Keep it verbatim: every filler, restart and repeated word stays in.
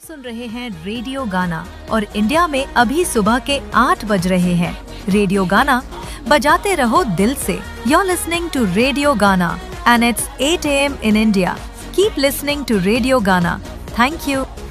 सुन रहे हैं रेडियो गाना और इंडिया में अभी सुबह के आठ बज रहे हैं। रेडियो गाना बजाते रहो दिल से। You're listening to Radio Gana and it's eight a m in India. Keep listening to Radio Gana. Thank you.